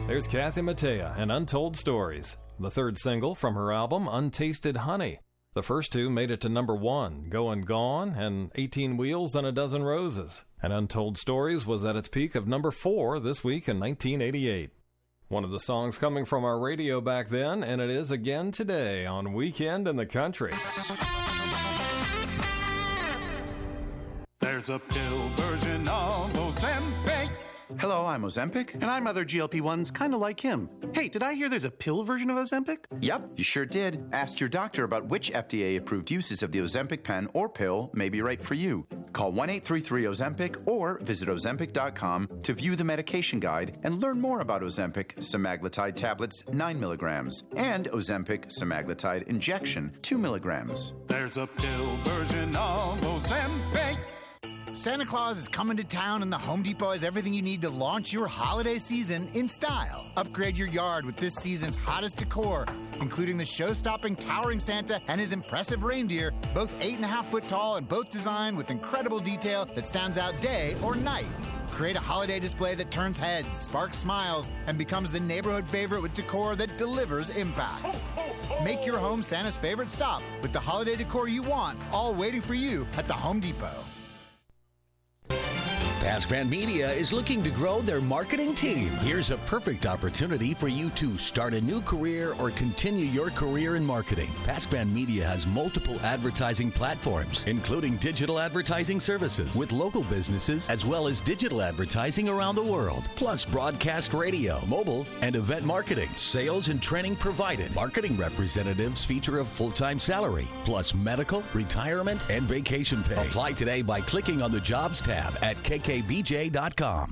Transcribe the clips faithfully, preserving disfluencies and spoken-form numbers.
There's Kathy Mattea and Untold Stories, the third single from her album Untasted Honey. The first two made it to number one, Going Gone and eighteen Wheels and a Dozen Roses. And Untold Stories was at its peak of number four this week in nineteen eighty-eight. One of the songs coming from our radio back then, and it is again today on Weekend in the Country. There's a pill version of Ozempic. Hello, I'm Ozempic. And I'm other G L P ones kind of like him. Hey, did I hear there's a pill version of Ozempic? Yep, you sure did. Ask your doctor about which F D A-approved uses of the Ozempic pen or pill may be right for you. Call one eight three three Ozempic or visit Ozempic dot com to view the medication guide and learn more about Ozempic semaglutide tablets nine milligrams and Ozempic semaglutide injection two milligrams. There's a pill version of Ozempic. Santa Claus is coming to town, and the Home Depot has everything you need to launch your holiday season in style. Upgrade your yard with this season's hottest decor, including the show-stopping towering Santa and his impressive reindeer, both eight and a half foot tall and both designed with incredible detail that stands out day or night. Create a holiday display that turns heads, sparks smiles, and becomes the neighborhood favorite with decor that delivers impact. Make your home Santa's favorite stop with the holiday decor you want, all waiting for you at the Home Depot. Pasquan Media is looking to grow their marketing team. Here's a perfect opportunity for you to start a new career or continue your career in marketing. Pasquan Media has multiple advertising platforms, including digital advertising services with local businesses, as well as digital advertising around the world, plus broadcast radio, mobile, and event marketing. Sales and training provided. Marketing representatives feature a full-time salary, plus medical, retirement, and vacation pay. Apply today by clicking on the Jobs tab at K K B J dot com.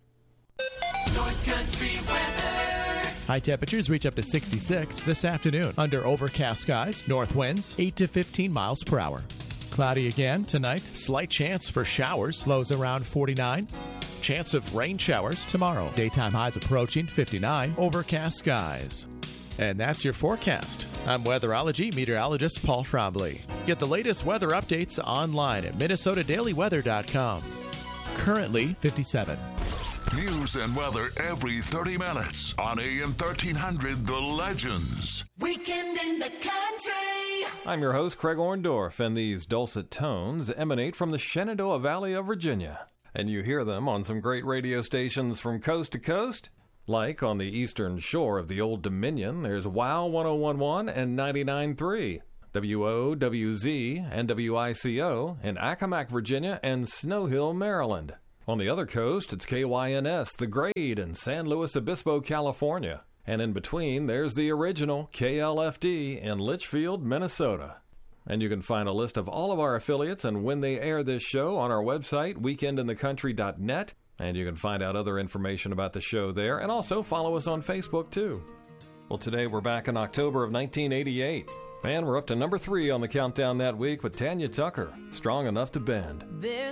North Country weather. High temperatures reach up to sixty-six this afternoon under overcast skies. North winds eight to fifteen miles per hour. Cloudy again tonight. Slight chance for showers. Lows around forty-nine. Chance of rain showers tomorrow. Daytime highs approaching fifty-nine. Overcast skies. And that's your forecast. I'm weatherology meteorologist Paul Trombley. Get the latest weather updates online at Minnesota Daily Weather dot com. Currently fifty-seven. News and weather every thirty minutes on A M thirteen hundred The Legends. Weekend in the Country. I'm your host, Craig Orndorff, and these dulcet tones emanate from the Shenandoah Valley of Virginia. And you hear them on some great radio stations from coast to coast. Like on the eastern shore of the Old Dominion, there's WOW one oh one point one and ninety-nine point three. W O W Z and W I C O in Accomack, Virginia, and Snow Hill, Maryland. On the other coast, it's K Y N S, The Grade, in San Luis Obispo, California. And in between, there's the original K L F D in Litchfield, Minnesota. And you can find a list of all of our affiliates and when they air this show on our website, weekend in the country dot net. And you can find out other information about the show there, and also follow us on Facebook, too. Well, today we're back in October of nineteen eighty-eight. And we're up to number three on the countdown that week with Tanya Tucker, Strong Enough to Bend. There's